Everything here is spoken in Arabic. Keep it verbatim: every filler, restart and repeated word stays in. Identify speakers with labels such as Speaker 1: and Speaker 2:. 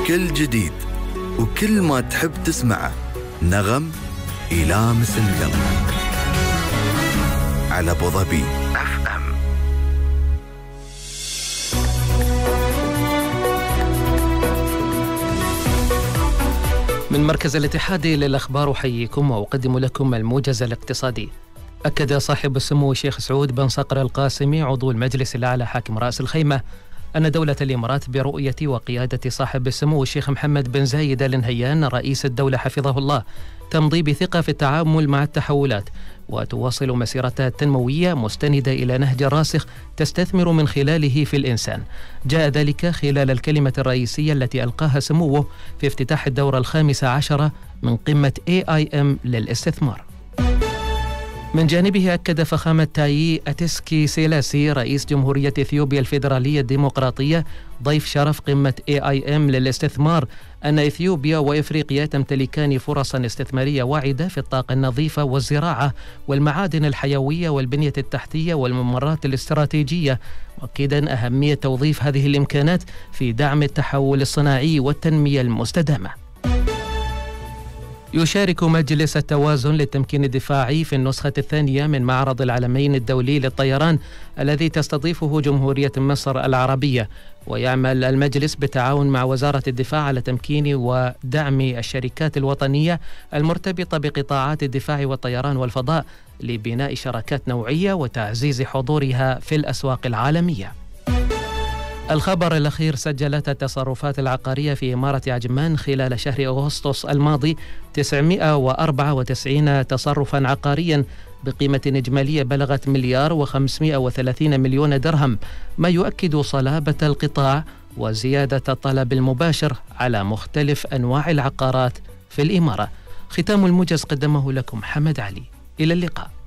Speaker 1: كل جديد وكل ما تحب تسمعه. نغم يلامس القلب على أبو ظبي أف أم.
Speaker 2: من مركز الاتحاد للأخبار أحييكم وأقدم لكم الموجز الاقتصادي. أكد صاحب السمو الشيخ سعود بن صقر القاسمي عضو المجلس الأعلى حاكم رأس الخيمة أن دولة الإمارات برؤية وقيادة صاحب السمو الشيخ محمد بن زايد آل نهيان رئيس الدولة حفظه الله تمضي بثقة في التعامل مع التحولات وتواصل مسيرتها التنموية مستندة إلى نهج راسخ تستثمر من خلاله في الإنسان. جاء ذلك خلال الكلمة الرئيسية التي ألقاها سموه في افتتاح الدورة الخامسة عشرة من قمة إيه آي إم للاستثمار. من جانبه أكد فخامة تايي أتسكي سيلاسي رئيس جمهورية إثيوبيا الفيدرالية الديمقراطية ضيف شرف قمة إيه آي إم للاستثمار أن إثيوبيا وإفريقيا تمتلكان فرصا استثمارية واعدة في الطاقة النظيفة والزراعة والمعادن الحيوية والبنية التحتية والممرات الاستراتيجية، مؤكدا أهمية توظيف هذه الإمكانات في دعم التحول الصناعي والتنمية المستدامة. يشارك مجلس التوازن للتمكين الدفاعي في النسخة الثانية من معرض العالمين الدولي للطيران الذي تستضيفه جمهورية مصر العربية، ويعمل المجلس بالتعاون مع وزارة الدفاع على تمكين ودعم الشركات الوطنية المرتبطة بقطاعات الدفاع والطيران والفضاء لبناء شراكات نوعية وتعزيز حضورها في الأسواق العالمية. الخبر الأخير: سجلت التصرفات العقارية في إمارة عجمان خلال شهر أغسطس الماضي تسعمائة وأربعة وتسعين تصرفا عقاريا بقيمة إجمالية بلغت مليار وخمسمائة وثلاثين مليون درهم، ما يؤكد صلابة القطاع وزيادة الطلب المباشر على مختلف أنواع العقارات في الإمارة. ختام الموجز قدمه لكم حمد علي. إلى اللقاء.